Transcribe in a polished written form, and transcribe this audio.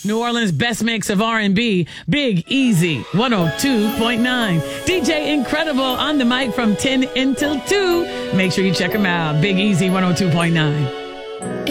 New Orleans' best mix of R&B, Big Easy, 102.9. DJ Incredible on the mic from 10 until 2. Make sure you check him out. Big Easy, 102.9.